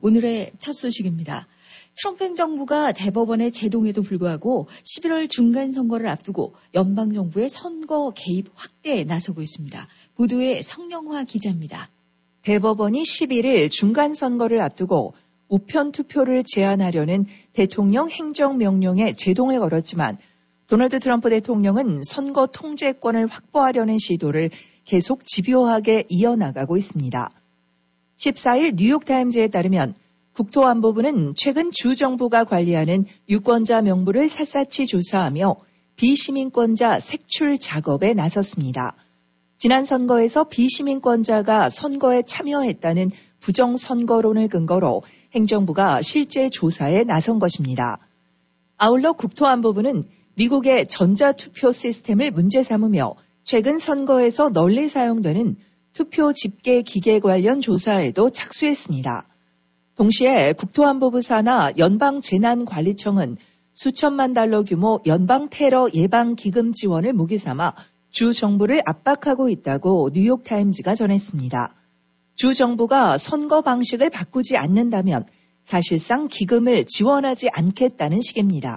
오늘의 첫 소식입니다. 트럼프 행정부가 대법원의 제동에도 불구하고 11월 중간선거를 앞두고 연방정부의 선거 개입 확대에 나서고 있습니다. 보도에 성영화 기자입니다. 대법원이 11일 중간선거를 앞두고 우편 투표를 제한하려는 대통령 행정명령에 제동을 걸었지만 도널드 트럼프 대통령은 선거 통제권을 확보하려는 시도를 계속 집요하게 이어나가고 있습니다. 14일 뉴욕타임즈에 따르면 국토안보부는 최근 주 정부가 관리하는 유권자 명부를 샅샅이 조사하며 비시민권자 색출 작업에 나섰습니다. 지난 선거에서 비시민권자가 선거에 참여했다는 부정선거론을 근거로 행정부가 실제 조사에 나선 것입니다. 아울러 국토안보부는 미국의 전자투표 시스템을 문제 삼으며 최근 선거에서 널리 사용되는 투표 집계 기계 관련 조사에도 착수했습니다. 동시에 국토안보부 산하 연방재난관리청은 수천만 달러 규모 연방 테러 예방 기금 지원을 무기 삼아 주 정부를 압박하고 있다고 뉴욕타임즈가 전했습니다. 주 정부가 선거 방식을 바꾸지 않는다면 사실상 기금을 지원하지 않겠다는 식입니다.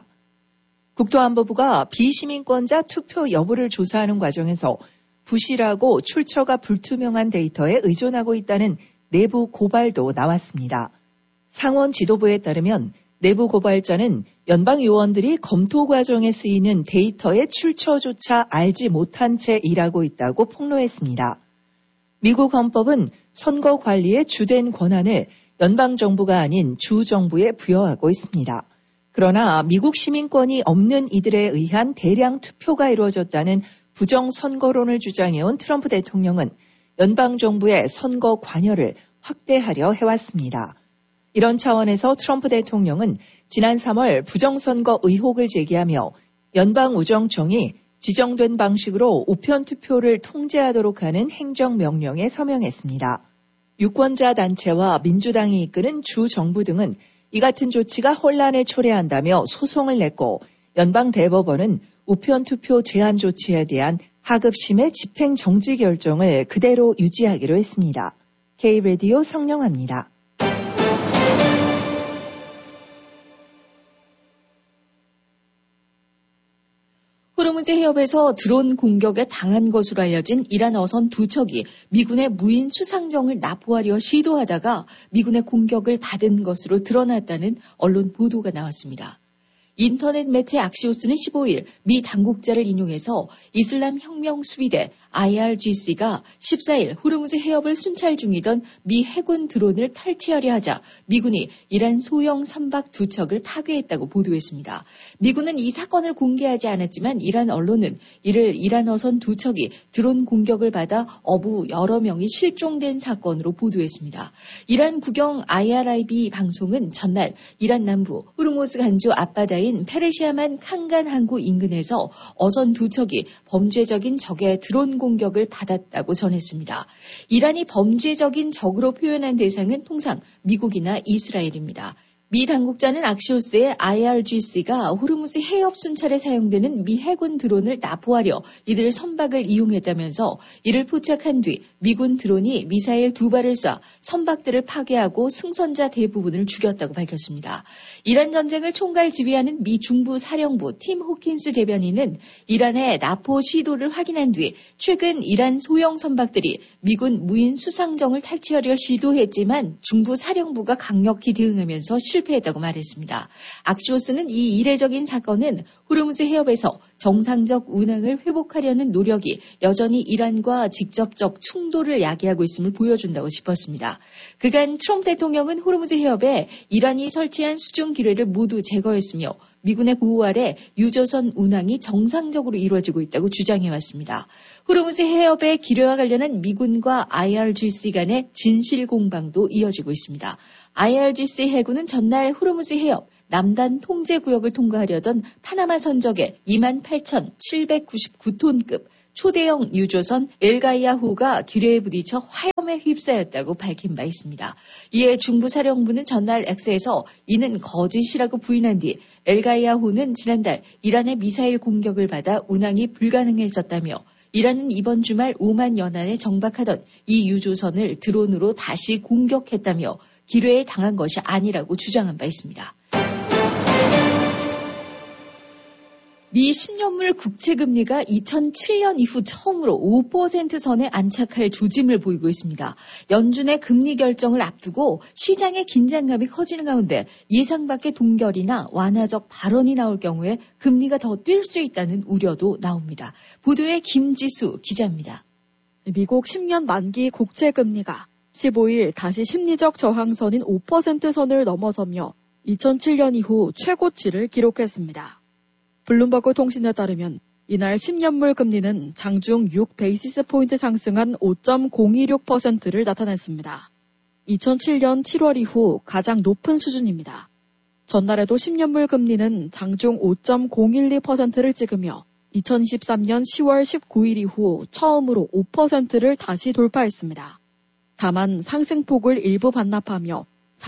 국토안보부가 비시민권자 투표 여부를 조사하는 과정에서 부실하고 출처가 불투명한 데이터에 의존하고 있다는 내부 고발도 나왔습니다. 상원 지도부에 따르면 내부 고발자는 연방 요원들이 검토 과정에 쓰이는 데이터의 출처조차 알지 못한 채 일하고 있다고 폭로했습니다. 미국 헌법은 선거 관리의 주된 권한을 연방정부가 아닌 주정부에 부여하고 있습니다. 그러나 미국 시민권이 없는 이들에 의한 대량 투표가 이루어졌다는 부정선거론을 주장해온 트럼프 대통령은 연방정부의 선거 관여를 확대하려 해왔습니다. 이런 차원에서 트럼프 대통령은 지난 3월 부정선거 의혹을 제기하며 연방우정청이 지정된 방식으로 우편투표를 통제하도록 하는 행정명령에 서명했습니다. 유권자 단체와 민주당이 이끄는 주 정부 등은 이 같은 조치가 혼란을 초래한다며 소송을 냈고 연방대법원은 우편투표 제한 조치에 대한 하급심의 집행정지 결정을 그대로 유지하기로 했습니다. K-라디오 성영아입니다. 호르무즈 해협에서 드론 공격에 당한 것으로 알려진 이란 어선 두 척이 미군의 무인 수상정을 납포하려 시도하다가 미군의 공격을 받은 것으로 드러났다는 언론 보도가 나왔습니다. 인터넷 매체 악시오스는 15일 미 당국자를 인용해서 이슬람 혁명 수비대 IRGC가 14일 호르무즈 해협을 순찰 중이던 미 해군 드론을 탈취하려 하자 미군이 이란 소형 선박 두 척을 파괴했다고 보도했습니다. 미군은 이 사건을 공개하지 않았지만 이란 언론은 이를 이란 어선 두 척이 드론 공격을 받아 어부 여러 명이 실종된 사건으로 보도했습니다. 이란 국영 IRIB 방송은 전날 이란 남부 호르무즈 간주 앞바다인 페르시아만 칸간 항구 인근에서 어선 두 척이 범죄적인 적의 드론 공격을 받았다고 전했습니다. 이란이 범죄적인 적으로 표현한 대상은 통상 미국이나 이스라엘입니다. 미 당국자는 악시오스의 IRGC가 호르무즈 해협 순찰에 사용되는 미 해군 드론을 납포하려 이들 선박을 이용했다면서 이를 포착한 뒤 미군 드론이 미사일 2발을 쏴 선박들을 파괴하고 승선자 대부분을 죽였다고 밝혔습니다. 이란 전쟁을 총괄 지휘하는 미 중부 사령부 팀 호킨스 대변인은 이란의 납포 시도를 확인한 뒤 최근 이란 소형 선박들이 미군 무인 수상정을 탈취하려 시도했지만 중부 사령부가 강력히 대응하면서 실패했다고 말했습니다. 악시오스는 이 이례적인 사건은 호르무즈 해협에서 정상적 운항을 회복하려는 노력이 여전히 이란과 직접적 충돌을 야기하고 있음을 보여준다고 짚었습니다. 그간 트럼프 대통령은 호르무즈 해협에 이란이 설치한 수중 기뢰를 모두 제거했으며 미군의 보호 아래 유조선 운항이 정상적으로 이루어지고 있다고 주장해왔습니다. 호르무즈 해협의 기뢰와 관련한 미군과 IRGC 간의 진실 공방도 이어지고 있습니다. IRGC 해군은 전날 호르무즈 해협 남단 통제구역을 통과하려던 파나마 선적의 28,799톤급 초대형 유조선 엘가이아호가 기뢰에 부딪혀 화염에 휩싸였다고 밝힌 바 있습니다. 이에 중부 사령부는 전날 X에서 이는 거짓이라고 부인한 뒤 엘가이아호는 지난달 이란의 미사일 공격을 받아 운항이 불가능해졌다며 이란은 이번 주말 오만 연안에 정박하던 이 유조선을 드론으로 다시 공격했다며 기뢰에 당한 것이 아니라고 주장한 바 있습니다. 미 10년물 국채금리가 2007년 이후 처음으로 5% 선에 안착할 조짐을 보이고 있습니다. 연준의 금리 결정을 앞두고 시장의 긴장감이 커지는 가운데 예상 밖의 동결이나 완화적 발언이 나올 경우에 금리가 더 뛸 수 있다는 우려도 나옵니다. 보도에 김지수 기자입니다. 미국 10년 만기 국채금리가 15일 다시 심리적 저항선인 5% 선을 넘어서며 2007년 이후 최고치를 기록했습니다. 블룸버그 통신에 따르면 이날 10년물 금리는 장중 6베이시스 포인트 상승한 5.026%를 나타냈습니다. 2007년 7월 이후 가장 높은 수준입니다. 전날에도 10년물 금리는 장중 5.012%를 찍으며 2023년 10월 19일 이후 처음으로 5%를 다시 돌파했습니다. 다만 상승폭을 일부 반납하며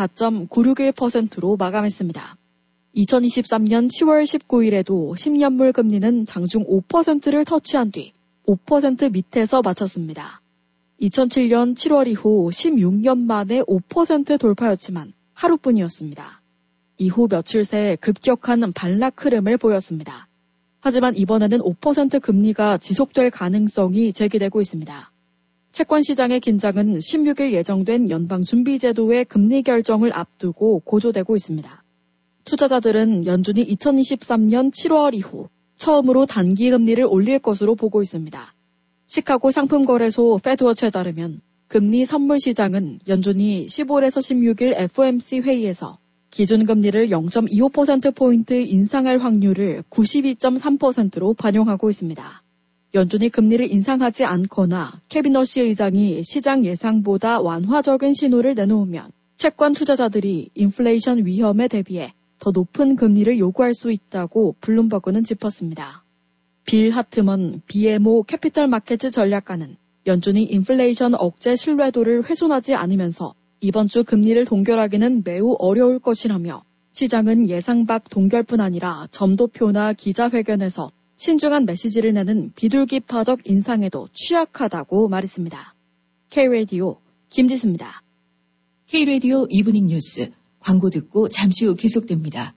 4.961%로 마감했습니다. 2023년 10월 19일에도 10년물 금리는 장중 5%를 터치한 뒤 5% 밑에서 마쳤습니다. 2007년 7월 이후 16년 만에 5% 돌파였지만 하루뿐이었습니다. 이후 며칠 새 급격한 반락 흐름을 보였습니다. 하지만 이번에는 5% 금리가 지속될 가능성이 제기되고 있습니다. 채권 시장의 긴장은 16일 예정된 연방준비제도의 금리 결정을 앞두고 고조되고 있습니다. 투자자들은 연준이 2023년 7월 이후 처음으로 단기 금리를 올릴 것으로 보고 있습니다. 시카고 상품거래소 페드워치에 따르면 금리 선물 시장은 연준이 15일에서 16일 FOMC 회의에서 기준금리를 0.25%포인트 인상할 확률을 92.3%로 반영하고 있습니다. 연준이 금리를 인상하지 않거나 케빈 러시 의장이 시장 예상보다 완화적인 신호를 내놓으면 채권 투자자들이 인플레이션 위험에 대비해 더 높은 금리를 요구할 수 있다고 블룸버그는 짚었습니다. 빌 하트먼 BMO 캐피털 마켓츠 전략가는 연준이 인플레이션 억제 신뢰도를 훼손하지 않으면서 이번 주 금리를 동결하기는 매우 어려울 것이라며 시장은 예상 밖 동결뿐 아니라 점도표나 기자회견에서 신중한 메시지를 내는 비둘기파적 인상에도 취약하다고 말했습니다. K-라디오 김지수입니다. K-라디오 이브닝 뉴스 광고 듣고 잠시 후 계속됩니다.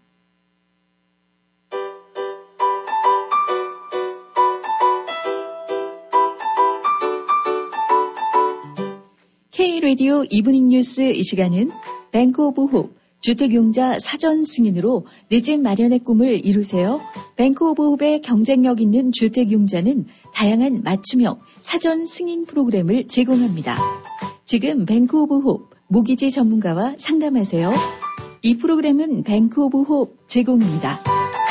K-라디오 이브닝 뉴스 이 시간은 뱅크 오브 홉 주택융자 사전 승인으로 내 집 마련의 꿈을 이루세요. 뱅크 오브 홉의 경쟁력 있는 주택융자는 다양한 맞춤형 사전 승인 프로그램을 제공합니다. 지금 뱅크 오브 홉 모기지 전문가와 상담하세요. 이 프로그램은 뱅크 오브 홉 제공입니다.